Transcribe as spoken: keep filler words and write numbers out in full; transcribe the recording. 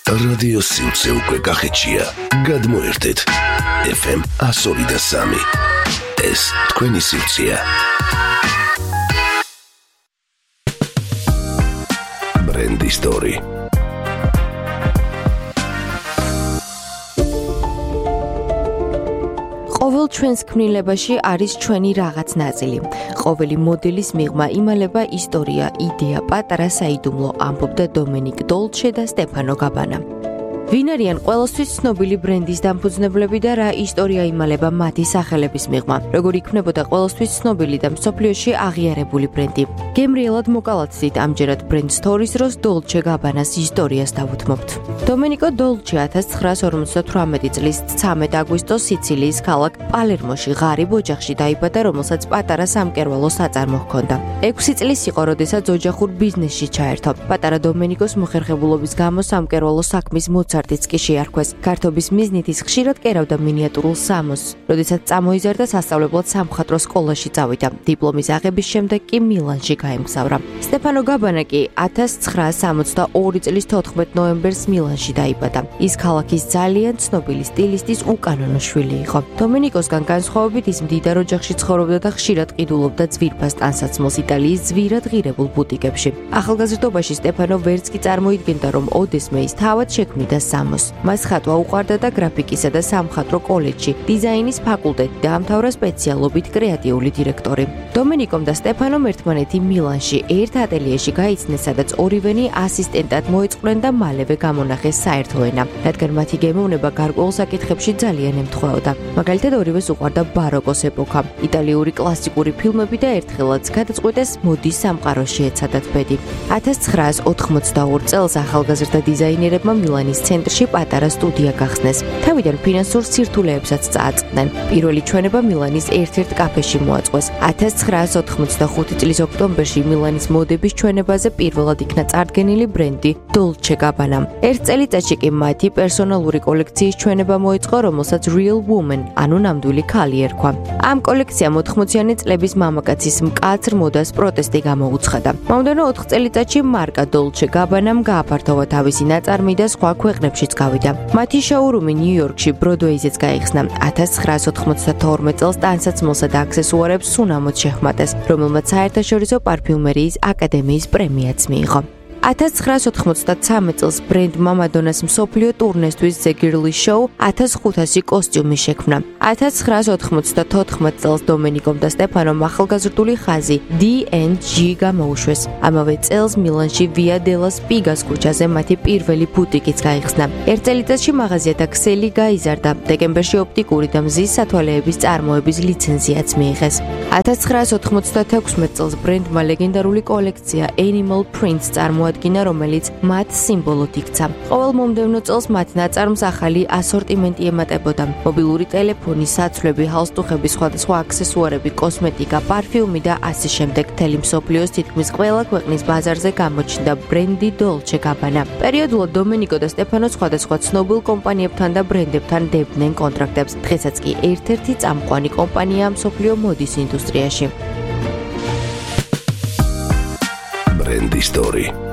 რადიო სიუცე უკვე კახეთშია. გადმოერთეთ ეფ ემ one oh three. ეს თქვენი სიუცეა. Brand Story. ყოველ ჩვენს ქმნილებაში არის ჩვენი რაღაც ნაწილი. ყოველი მოდელის მიღმა იმალება ისტორია, იდეა, პატარა საიდუმლო, ამბობდა დომენიკ დოლჩე და სტეფანო გაბანა. ვინ არიან ყველასთვის ცნობილი ბრენდის დამფუძნებლები და რა ისტორია იმალება მათი სახელების მიღმა? როგორ იქნებოდა ყველასთვის ცნობილი და მსოფლიოში აღიარებული ბრენდი? გემრიელად მოკალათდით ამჯერად ბრენდ სტორის დროს დოლჩე გაბანას ისტორიას დავუთმობთ. დომენიკო დოლჩე ათას ცხრაას ორმოცდათვრამეტი წლის ცამეტ აგვისტოს სიცილიის ქალაქ პალერმოში ღარიბ ოჯახში დაიბადა, რომელსაც პატარა სამკერვალო საწარმო ჰქონდა. ექვსი წლის იყო, როდესაც ოჯახურ ბიზნესში ჩაერთო. პატარა დომენიკოს მოხერხებულობის გამო სამკერვალო საქმის მოცარტიც კი შეარქვეს. გართობის მიზნით ის ხშირად კერავდა მინიატურულ სამოსს. როდესაც წამოიზარდა, სასწავლებლად სამხატვრო სკოლაში წავიდა. დიპლომის აღების შემდეგ კი მილანში გაემგზავრა. სტეფანო გაბანა კი ათას ცხრაას სამოცდაორი წლის თოთხმეტ ნოემბერს მილანში დაიბადა. ის ქალაქის ძალიან ცნობილი სტილისტის უკანონო შვილი იყო. დომენიკოსგან განსხვავებით ის მდიდარ ოჯახში ცხოვრობდა და ხშირად ყიდულობდა ძვირფას ტანსაცმელს იტალიის ძვირად ღირებულ ბუტიკებში. ახალგაზრდობაში სტეფანო ვერც კი წარმოიდგენდა, რომ ოდესმე ის თავად შექმნიდა სამოსს. მას ხატვა უყვარდა და გრაფიკისა და სამხატვრო კოლეჯში დიზაინის ფაკულტეტი დაამთავრა სპეციალობით კრეატიული დირექტორი. დომენიკომ და სტეფანომ ერთმანეთი მილანში ერთ ატელიეში გაიცნეს, სადაც ორივენი ასისტენტად მოეწყნენ და მალევე გამონახეს საერთო ენა, რადგან მათი გემოვნება გარკვეულ საკითხებში ძალიან ემთხვეოდა. მაგალითად, ორივეს უყვარდა ბაროკოს ეპოქა, იტალიური კლასიკური ფილმები და ერთხელაც გადაწყვიტეს მოდის სამყაროში ეცადათ ბედი. ათას ცხრაას ოთხმოცდაორ წელს ახალგაზრდა დიზაინერებმა მილანის ცენტრში პატარა სტუდია გახსნეს. თავიდან ფინანსურ სირთულეებსაც წააწყდნენ. პირველი ჩვენება მილანის ერთ-ერთ კაფეში მოაწყვეს. ათას ცხრაას ოთხმოცდახუთი წლის ოქტომბერში მილანის მოდების ჩვენებაზე პირველად იქნა წარდგენილი ბრენდი დოლჩე გაბანა. ერთ წელიწადში კი მათი პერსონალური კოლექციის ჩვენება მოიწყო, რომელსაც Real Woman, ანუ ნამდვილი ქალი ერქვა. ამ კოლექციამ ოთხმოციანი წლების მამაკაცის მკაცრ მოდას პროტესტი გამოუცხადა. მომდევნო ოთხ წელიწადში მარკა დოლჩე გაბანამ გააფართოვა თავისი ნაწარმი და სხვა ქვეყნებშიც გავიდა. მათი შოურუმი ნიუ-იორკში ბროდვეიზეც გაიხსნა. ათას ცხრაას ოთხმოცდათორმეტ წელს ტანსაცმელსა და აქსესუარებს სუნამოდ შეჰმატეს, რომელმაც საერთაშორისო პარფიუმერიის აკადემიის პრემიაც მიიღო. ათას ცხრაას ოთხმოცდათრამეტ წელს ბრენდმა მადონას მსოფლიო ტურნესთვის The Girly Show ათას ხუთასი კოსტიუმი შექმნა. ათას ცხრაას ოთხმოცდათოთხმეტ წელს დომენიკომ და სტეფანომ ახალგაზრდული ხაზი დი ენდ ჯი გამოუშვეს. ამავე წელს მილანში Via della Spiga's ქუჩაზე მათი პირველი ბუტიკიც გაიხსნა. ერთ წელიწადში მაღაზიათა ქსელი გაიზარდა. დეკემბერში ოპტიკური და მზის სათვალეების წარმოების ლიცენზიაც მიიღეს. ათას ცხრაას ოთხმოცდათექვსმეტ წელს ბრენდმა ლეგენდარული კოლექცია Animal Prints წარმოადგინა, რომელიც მათ სიმბოლოდ იქცა. ყოველ მომდევნო წელს მათ ნაწარმს ახალი ასორტიმენტი ემატებოდა. მობილური ტელეფონი, საცვლები, ჰალსტუხები, სხვადასხვა აქსესუარები, კოსმეტიკა, პარფიუმი და ასე შემდეგ. მთელი მსოფლიოს თითქმის ყველა ქვეყნის ბაზარზე გამოჩნდა ბრენდი დოლჩე გაბანა. პერიოდულად დომენიკო და სტეფანო სხვადასხვა ცნობილ კომპანიებთან და ბრენდებთან დებდნენ კონტრაქტებს. დღესაც კი ერთ-ერთი წამყვანი კომპანიაა მსოფლიო მოდის ინდუსტრიაში. Brand Story.